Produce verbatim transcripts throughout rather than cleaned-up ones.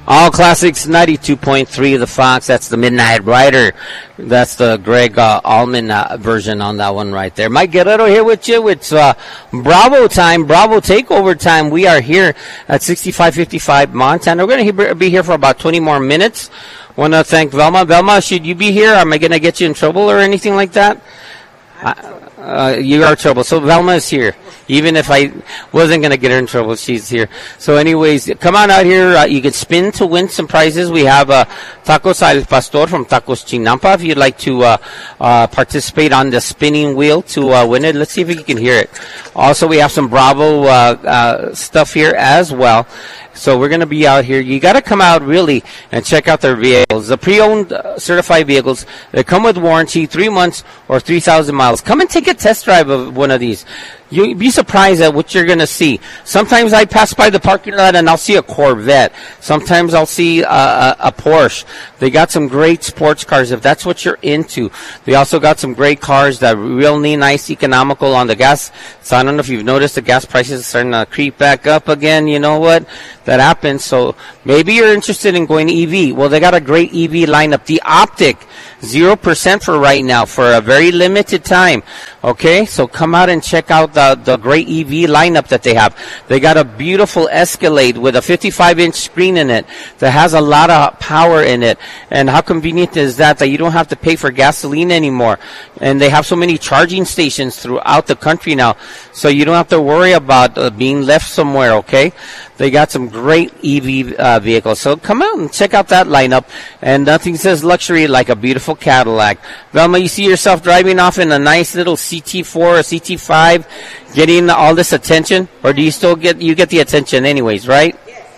All Classics ninety-two point three, The Fox. That's the Midnight Rider. That's the Greg uh, Allman uh, version on that one right there. Mike Guerrero here with you. It's uh, Bravo time, Bravo Takeover time. We are here at sixty-five fifty-five Montana. We're going to be here for about twenty more minutes. Want to thank Velma. Velma, should you be here? Am I going to get you in trouble or anything like that? Uh, uh, you are in trouble. So Velma is here. Even if I wasn't going to get her in trouble, she's here. So anyways, come on out here. Uh, you can spin to win some prizes. We have uh, Tacos Al Pastor from Tacos Chinampa. If you'd like to uh, uh, participate on the spinning wheel to uh, win it, let's see if you can hear it. Also, we have some Bravo uh, uh, stuff here as well. So we're going to be out here. You got to come out really and check out their vehicles. The pre-owned uh, certified vehicles, they come with warranty, three months or three thousand miles. Come and take a test drive of one of these. You'll be surprised at what you're going to see. Sometimes I pass by the parking lot and I'll see a Corvette. Sometimes I'll see a, a, a Porsche. They got some great sports cars if that's what you're into. They also got some great cars that are really nice, economical on the gas. So I don't know if you've noticed the gas prices are starting to creep back up again. You know what? That happens. So maybe you're interested in going E V. Well, they got a great E V lineup. The Optic, zero percent for right now for a very limited time. Okay, so come out and check out the, the great E V lineup that they have. They got a beautiful Escalade with a fifty-five inch screen in it that has a lot of power in it. And how convenient is that, that you don't have to pay for gasoline anymore. And they have so many charging stations throughout the country now, so you don't have to worry about uh, being left somewhere, okay? They got some great E V uh, vehicles. So come out and check out that lineup. And nothing says luxury like a beautiful Cadillac. Velma, you see yourself driving off in a nice little C T four or C T five, getting all this attention? Or do you still get, you get the attention anyways, right?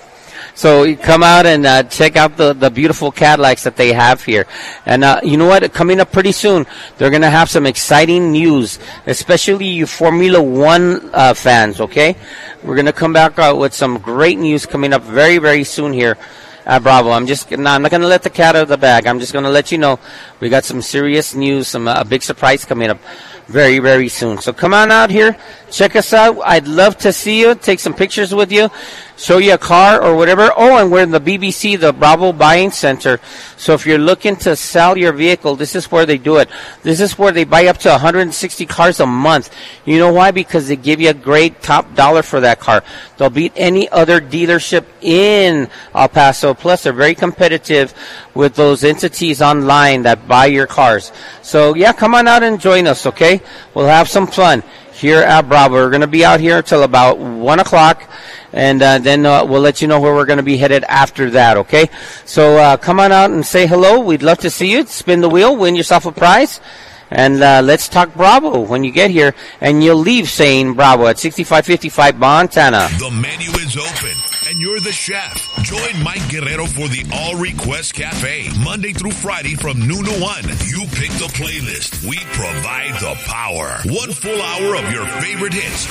So you come out and uh, check out the, the beautiful Cadillacs that they have here. And uh, you know what? Coming up pretty soon, they're going to have some exciting news, especially you Formula One uh, fans, okay? We're going to come back uh, with some great news coming up very, very soon here at Bravo. I'm just no, I'm not going to let the cat out of the bag. I'm just going to let you know we got some serious news, some a uh, big surprise coming up very, very soon. So come on out here. Check us out. I'd love to see you. Take some pictures with you. Show you a car or whatever. Oh, and we're in the B B C, the Bravo Buying Center. So if you're looking to sell your vehicle, this is where they do it. This is where they buy up to one hundred sixty cars a month. You know why? Because they give you a great top dollar for that car. They'll beat any other dealership in El Paso. Plus, they're very competitive with those entities online that buy your cars. So, yeah, come on out and join us, okay? We'll have some fun here at Bravo. We're going to be out here until about one o'clock, and uh, then uh, we'll let you know where we're going to be headed after that, okay? So uh, come on out and say hello. We'd love to see you. Spin the wheel, win yourself a prize, and uh, let's talk Bravo when you get here, and you'll leave saying Bravo at sixty-five fifty-five Montana. The menu is open, and you're the chef. Join Mike Guerrero for the All Request Cafe, Monday through Friday from noon to one. You pick the playlist. We provide the power. One full hour of your favorite hits.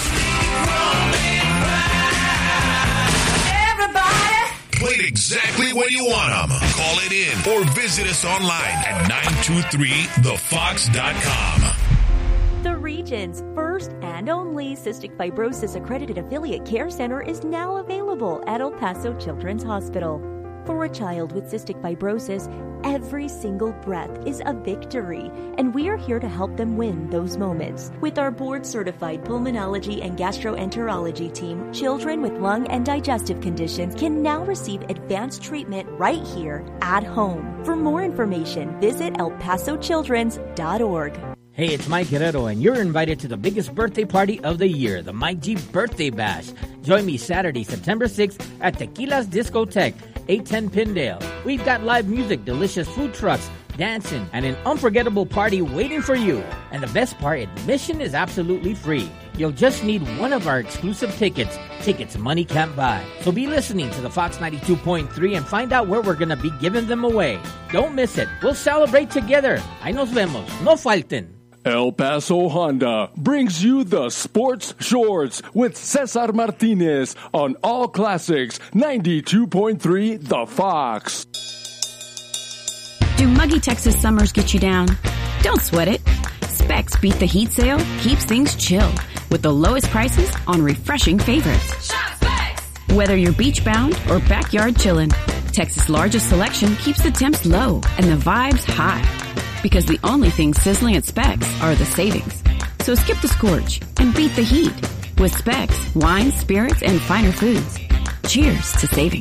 Everybody. Played exactly when you want them. Call it in or visit us online at nine two three the fox dot com. The region's first and only cystic fibrosis accredited affiliate care center is now available at El Paso Children's Hospital. For a child with cystic fibrosis, every single breath is a victory, and we are here to help them win those moments. With our board-certified pulmonology and gastroenterology team, children with lung and digestive conditions can now receive advanced treatment right here at home. For more information, visit el paso childrens dot org. Hey, it's Mike Guerrero, and you're invited to the biggest birthday party of the year, the Mike G Birthday Bash. Join me Saturday, September sixth at Tequila's Discotheque, eight ten Pindale. We've got live music, delicious food trucks, dancing, and an unforgettable party waiting for you. And the best part, admission is absolutely free. You'll just need one of our exclusive tickets. Tickets money can't buy. So be listening to the Fox ninety-two point three and find out where we're going to be giving them away. Don't miss it. We'll celebrate together. Ahí nos vemos. No falten. El Paso Honda brings you the Sports Shorts with Cesar Martinez on All Classics ninety-two point three The Fox. Do muggy Texas summers get you down? Don't sweat it. Specs Beat the Heat sale keeps things chill with the lowest prices on refreshing favorites. Shop Specs! Whether you're beach bound or backyard chillin', Texas' largest selection keeps the temps low and the vibes high. Because the only things sizzling at Specs are the savings. So skip the scorch and beat the heat with Specs, wines, spirits, and finer foods. Cheers to savings.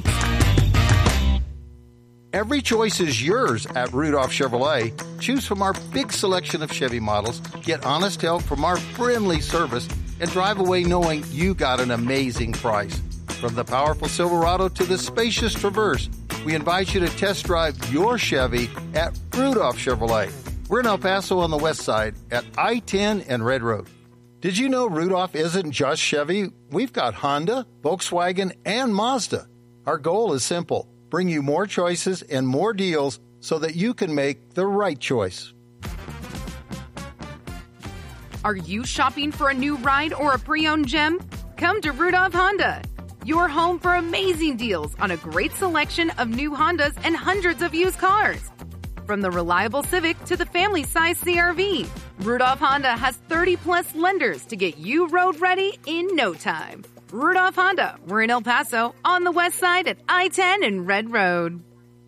Every choice is yours at Rudolph Chevrolet. Choose from our big selection of Chevy models, get honest help from our friendly service, and drive away knowing you got an amazing price. From the powerful Silverado to the spacious Traverse, we invite you to test drive your Chevy at Rudolph Chevrolet. We're in El Paso on the west side at I ten and Red Road. Did you know Rudolph isn't just Chevy? We've got Honda, Volkswagen, and Mazda. Our goal is simple. Bring you more choices and more deals so that you can make the right choice. Are you shopping for a new ride or a pre-owned gem? Come to Rudolph Honda. Your home for amazing deals on a great selection of new Hondas and hundreds of used cars. From the reliable Civic to the family-size C R V, Rudolph Honda has thirty plus lenders to get you road ready in no time. Rudolph Honda. We're in El Paso on the west side at I ten and Red Road.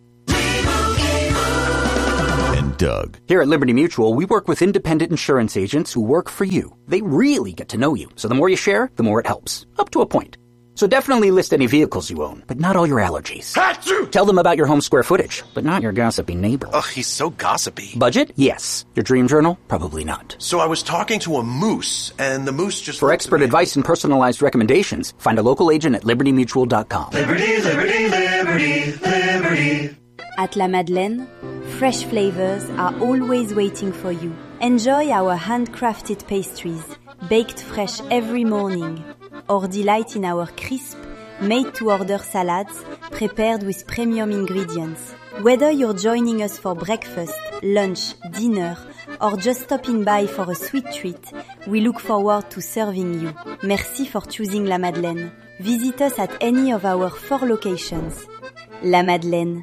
And Doug. Here at Liberty Mutual, we work with independent insurance agents who work for you. They really get to know you. So the more you share, the more it helps. Up to a point. So definitely list any vehicles you own, but not all your allergies. Achoo! Tell them about your home square footage, but not your gossipy neighbor. Ugh, he's so gossipy. Budget? Yes. Your dream journal? Probably not. So I was talking to a moose, and the moose just... For expert advice and personalized recommendations, find a local agent at liberty mutual dot com. Liberty, liberty, liberty, liberty. At La Madeleine, fresh flavors are always waiting for you. Enjoy our handcrafted pastries, baked fresh every morning, or delight in our crisp, made-to-order salads prepared with premium ingredients. Whether you're joining us for breakfast, lunch, dinner, or just stopping by for a sweet treat, we look forward to serving you. Merci for choosing La Madeleine. Visit us at any of our four locations. La Madeleine.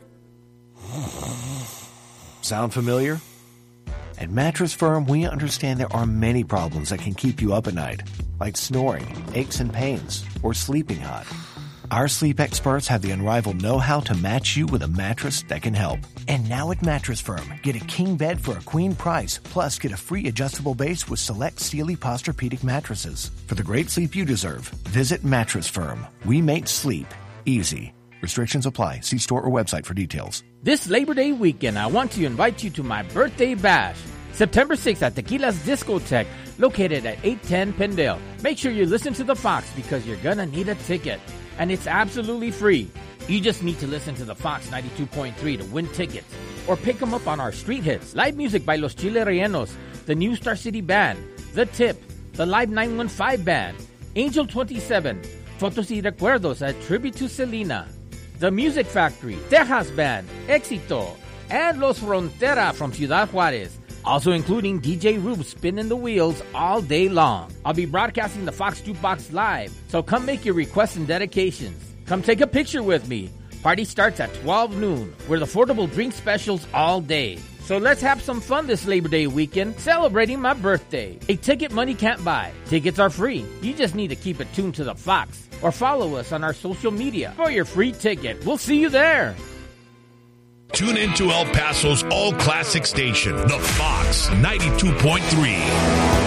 Sound familiar? At Mattress Firm, we understand there are many problems that can keep you up at night, like snoring, aches and pains, or sleeping hot. Our sleep experts have the unrivaled know-how to match you with a mattress that can help. And now at Mattress Firm, get a king bed for a queen price, plus get a free adjustable base with select Sealy Posturepedic mattresses. For the great sleep you deserve, visit Mattress Firm. We make sleep easy. Restrictions apply. See store or website for details. This Labor Day weekend, I want to invite you to my birthday bash. September sixth at Tequila's Discotheque, located at eight ten Pendale. Make sure you listen to the Fox because you're going to need a ticket. And it's absolutely free. You just need to listen to the Fox ninety-two point three to win tickets. Or pick them up on our street hits. Live music by Los Chile Rellenos, the New Star City Band, The Tip, the Live nine one five Band, Angel twenty-seven, Fotos y Recuerdos, a tribute to Selena, The Music Factory, Texas Band, Éxito, and Los Frontera from Ciudad Juárez. Also including D J Rube spinning the wheels all day long. I'll be broadcasting the Fox Jukebox live, so come make your requests and dedications. Come take a picture with me. Party starts at twelve noon with affordable drink specials all day. So let's have some fun this Labor Day weekend celebrating my birthday. A ticket money can't buy. Tickets are free. You just need to keep it tuned to the Fox or follow us on our social media for your free ticket. We'll see you there. Tune in to El Paso's all-classic station, The Fox ninety-two point three.